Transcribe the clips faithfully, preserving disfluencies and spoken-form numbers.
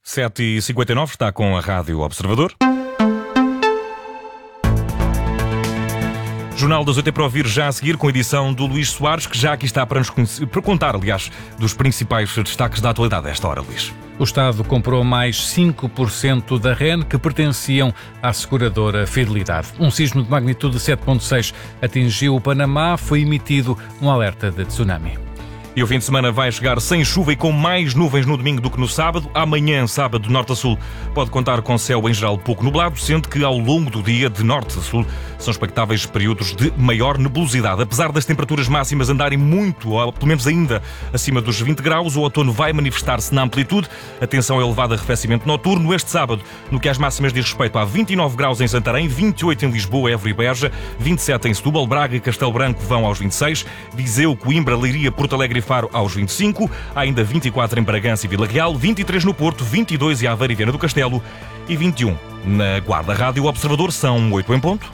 sete e cinquenta e nove está com a Rádio Observador. Jornal das oito é para ouvir já a seguir, com a edição do Luís Soares, que já aqui está para nos conhecer, para contar, aliás, dos principais destaques da atualidade a esta hora, Luís. O Estado comprou mais cinco por cento da R E N, que pertenciam à seguradora Fidelidade. Um sismo de magnitude sete vírgula seis atingiu o Panamá, foi emitido um alerta de tsunami. E o fim de semana vai chegar sem chuva e com mais nuvens no domingo do que no sábado. Amanhã, sábado, de norte a sul, pode contar com céu em geral pouco nublado, sendo que ao longo do dia, de norte a sul, são expectáveis períodos de maior nebulosidade. Apesar das temperaturas máximas andarem muito, ou pelo menos ainda, acima dos vinte graus, o outono vai manifestar-se na amplitude. Atenção elevada a arrefecimento noturno. Este sábado, no que às máximas diz respeito, há vinte e nove graus em Santarém, vinte e oito em Lisboa, Évora e Beja, vinte e sete em Setúbal, Braga e Castelo Branco vão aos vinte e seis, Viseu, Coimbra, Leiria, Porto Alegre e Faro aos vinte e cinco, há ainda vinte e quatro em Bragança e Vila Real, vinte e três no Porto, vinte e dois em Aveiro e Viana do Castelo e vinte e um na Guarda. Rádio Observador, são oito em ponto.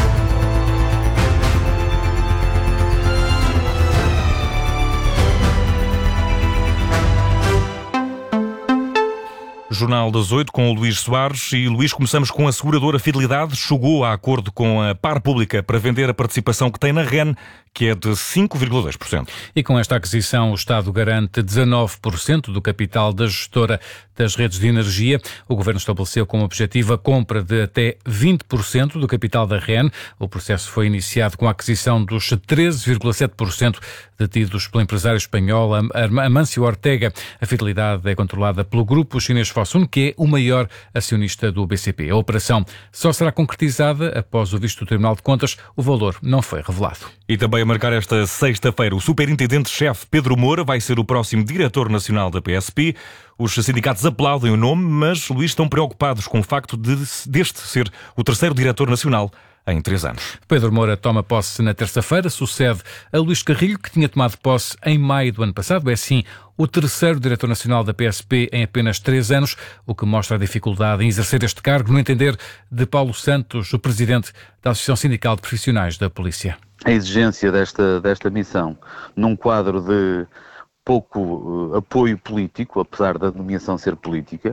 Jornal das oito com o Luís Soares. E, Luís, começamos com a seguradora Fidelidade. Chegou a acordo com a Par Pública para vender a participação que tem na R E N, que é de cinco vírgula dois por cento. E com esta aquisição, o Estado garante dezanove por cento do capital da gestora das redes de energia. O Governo estabeleceu como objetivo a compra de até vinte por cento do capital da R E N. O processo foi iniciado com a aquisição dos treze vírgula sete por cento detidos pelo empresário espanhol Amancio Ortega. A Fidelidade é controlada pelo grupo chinês Fosun, que é o maior acionista do B C P. A operação só será concretizada após o visto do Tribunal de Contas. O valor não foi revelado. E também a marcar esta sexta-feira, o superintendente-chefe Pedro Moura vai ser o próximo diretor nacional da P S P. Os sindicatos aplaudem o nome, mas, Luís, estão preocupados com o facto de deste ser o terceiro diretor nacional em três anos. Pedro Moura toma posse na terça-feira, sucede a Luís Carrilho, que tinha tomado posse em maio do ano passado. É, assim, o terceiro diretor nacional da P S P em apenas três anos, o que mostra a dificuldade em exercer este cargo, no entender de Paulo Santos, o presidente da Associação Sindical de Profissionais da Polícia. A exigência desta, desta missão, num quadro de pouco uh, apoio político, apesar da nomeação ser política,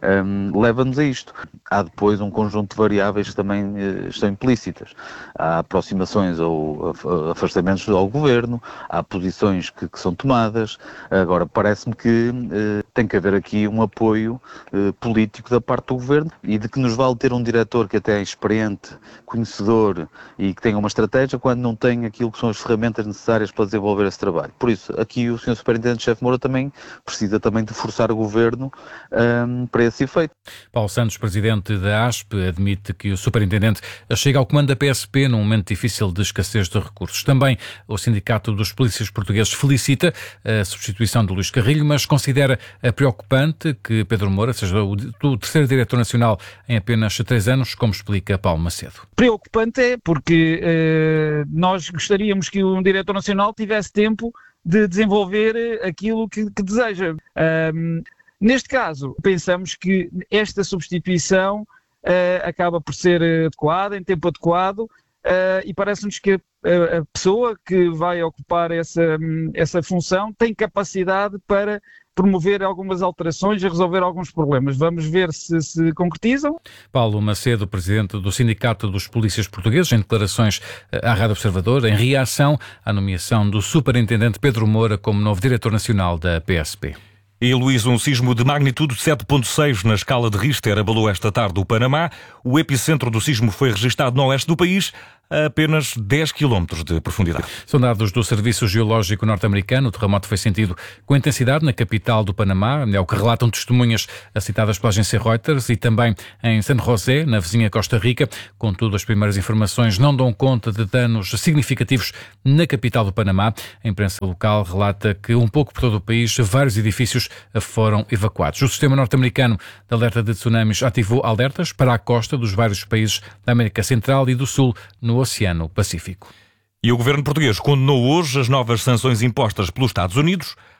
um, leva-nos a isto. Há depois um conjunto de variáveis que também uh, estão implícitas. Há aproximações ou afastamentos ao governo, há posições que, que são tomadas. Agora, parece-me que uh, tem que haver aqui um apoio uh, político da parte do governo, e de que nos vale ter um diretor que até é experiente, conhecedor e que tenha uma estratégia, quando não tem aquilo que são as ferramentas necessárias para desenvolver esse trabalho. Por isso, aqui o senhor Superintendente-chefe Moura também precisa também de forçar o Governo um, para esse efeito. Paulo Santos, presidente da A S P, admite que o Superintendente chega ao comando da P S P num momento difícil de escassez de recursos. Também o Sindicato dos Polícias Portugueses felicita a substituição de Luís Carrilho, mas considera preocupante que Pedro Moura seja o terceiro diretor nacional em apenas três anos, como explica Paulo Macedo. Preocupante é porque eh, nós gostaríamos que um diretor nacional tivesse tempo de desenvolver aquilo que, que deseja. Um, neste caso, pensamos que esta substituição uh, acaba por ser adequada, em tempo adequado, uh, e parece-nos que a, a pessoa que vai ocupar essa, essa função tem capacidade para promover algumas alterações e resolver alguns problemas. Vamos ver se se concretizam. Paulo Macedo, presidente do Sindicato dos Polícias Portugueses, em declarações à Rádio Observador, em reação à nomeação do superintendente Pedro Moura como novo diretor nacional da P S P. E, Luís, um sismo de magnitude sete vírgula seis na escala de Richter abalou esta tarde o Panamá. O epicentro do sismo foi registado no oeste do país, a apenas dez quilómetros de profundidade. São dados do Serviço Geológico norte-americano. O terremoto foi sentido com intensidade na capital do Panamá, é o que relatam testemunhas citadas pela agência Reuters, e também em San José, na vizinha Costa Rica. Contudo, as primeiras informações não dão conta de danos significativos na capital do Panamá. A imprensa local relata que, um pouco por todo o país, vários edifícios foram evacuados. O sistema norte-americano de alerta de tsunamis ativou alertas para a costa dos vários países da América Central e do Sul, no Oceano Pacífico. E o governo português condenou hoje as novas sanções impostas pelos Estados Unidos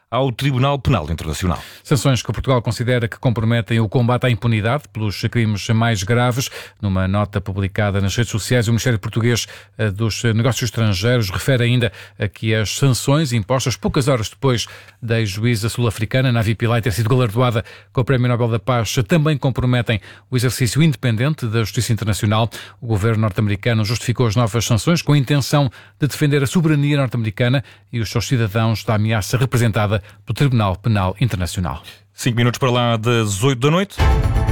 ao Tribunal Penal Internacional. Sanções que Portugal considera que comprometem o combate à impunidade pelos crimes mais graves. Numa nota publicada nas redes sociais, o Ministério Português dos Negócios Estrangeiros refere ainda que as sanções impostas poucas horas depois da juíza sul-africana Navi Pillay ter sido galardoada com o Prémio Nobel da Paz também comprometem o exercício independente da Justiça Internacional. O governo norte-americano justificou as novas sanções com a intenção de defender a soberania norte-americana e os seus cidadãos da ameaça representada pelo Tribunal Penal Internacional. Cinco minutos para lá das oito da noite.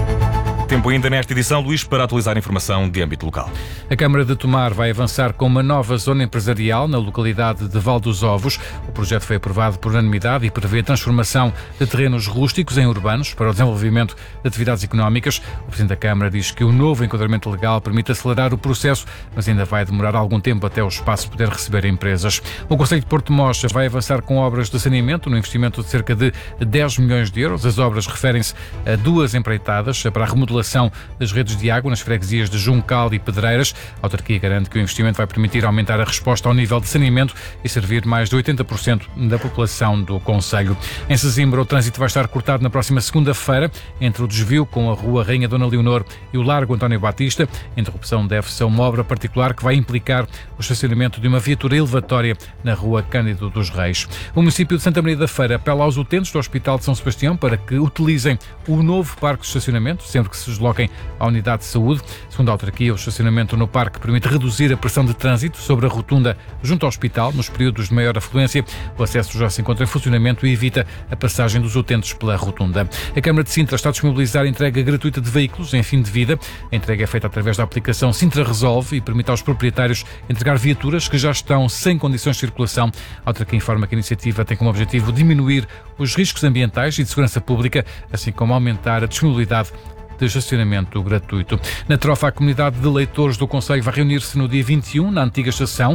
Tempo ainda nesta edição, Luís, para atualizar a informação de âmbito local. A Câmara de Tomar vai avançar com uma nova zona empresarial na localidade de Val dos Ovos. O projeto foi aprovado por unanimidade e prevê a transformação de terrenos rústicos em urbanos para o desenvolvimento de atividades económicas. O Presidente da Câmara diz que o novo enquadramento legal permite acelerar o processo, mas ainda vai demorar algum tempo até o espaço poder receber empresas. O Concelho de Porto de Mós vai avançar com obras de saneamento no investimento de cerca de dez milhões de euros. As obras referem-se a duas empreitadas para a remodelação das redes de água nas freguesias de Juncal e Pedreiras. A autarquia garante que o investimento vai permitir aumentar a resposta ao nível de saneamento e servir mais de oitenta por cento da população do concelho. Em Sesimbra, o trânsito vai estar cortado na próxima segunda-feira entre o desvio com a Rua Rainha Dona Leonor e o Largo António Batista. A interrupção deve-se a uma obra particular que vai implicar o estacionamento de uma viatura elevatória na Rua Cândido dos Reis. O município de Santa Maria da Feira apela aos utentes do Hospital de São Sebastião para que utilizem o novo parque de estacionamento sempre que se desloquem à unidade de saúde. Segundo a autarquia, o estacionamento no parque permite reduzir a pressão de trânsito sobre a rotunda junto ao hospital nos períodos de maior afluência. O acesso já se encontra em funcionamento e evita a passagem dos utentes pela rotunda. A Câmara de Sintra está a disponibilizar a entrega gratuita de veículos em fim de vida. A entrega é feita através da aplicação Sintra Resolve e permite aos proprietários entregar viaturas que já estão sem condições de circulação. A autarquia informa que a iniciativa tem como objetivo diminuir os riscos ambientais e de segurança pública, assim como aumentar a disponibilidade de estacionamento gratuito. Na Trofa, a comunidade de leitores do concelho vai reunir-se no dia vinte e um, na antiga estação.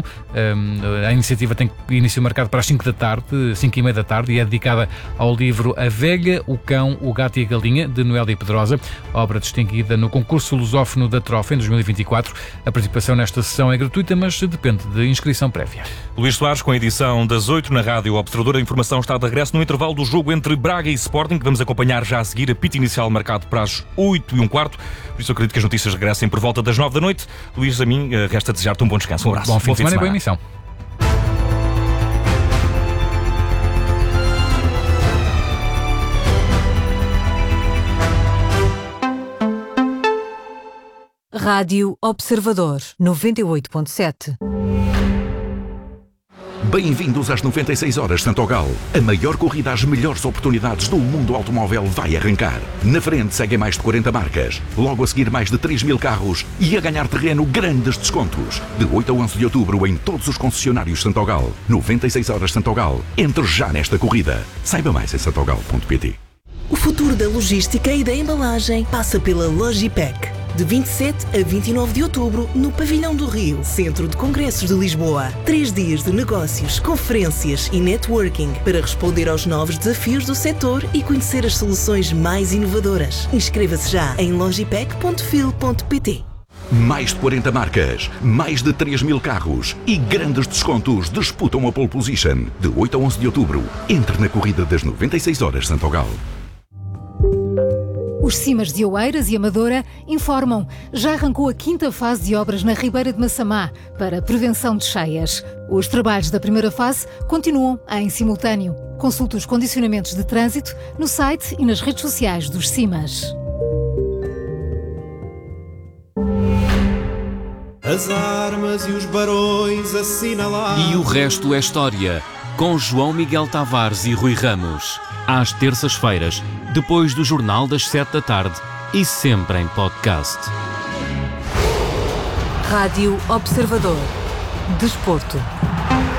A iniciativa tem início marcado para as cinco da tarde, cinco e meia da tarde, e é dedicada ao livro A Velha, o Cão, o Gato e a Galinha, de Noélia Pedrosa, obra distinguida no concurso lusófono da Trofa em dois mil e vinte e quatro. A participação nesta sessão é gratuita, mas depende de inscrição prévia. Luís Soares, com a edição das oito na Rádio Observador. A informação está de regresso no intervalo do jogo entre Braga e Sporting, que vamos acompanhar já a seguir. Apito inicial marcado para as oito e um quarto. Por isso eu acredito que as notícias regressem por volta das nove da noite. Luís, a mim resta desejar-te um bom descanso. Um abraço. Bom fim de semana e boa emissão. Rádio Observador noventa e oito ponto sete. Bem-vindos às noventa e seis horas Santogal. A maior corrida às melhores oportunidades do mundo automóvel vai arrancar. Na frente seguem mais de quarenta marcas. Logo a seguir mais de três mil carros e a ganhar terreno grandes descontos. De oito a onze de outubro em todos os concessionários Santogal. noventa e seis horas Santogal. Entre já nesta corrida. Saiba mais em santogal ponto pt. O futuro da logística e da embalagem passa pela Logipec. De vinte e sete a vinte e nove de outubro, no Pavilhão do Rio, Centro de Congressos de Lisboa. Três dias de negócios, conferências e networking para responder aos novos desafios do setor e conhecer as soluções mais inovadoras. Inscreva-se já em logipec ponto fil ponto pt. Mais de quarenta marcas, mais de três mil carros e grandes descontos disputam a pole position. De oito a onze de outubro, entre na corrida das noventa e seis horas Santogal. Os Cimas de Oeiras e Amadora informam. Já arrancou a quinta fase de obras na Ribeira de Massamá para prevenção de cheias. Os trabalhos da primeira fase continuam em simultâneo. Consulte os condicionamentos de trânsito no site e nas redes sociais dos Cimas. As armas e os barões assinalados. E o resto é história, com João Miguel Tavares e Rui Ramos. Às terças-feiras, depois do Jornal das sete da tarde e sempre em podcast. Rádio Observador. Desporto.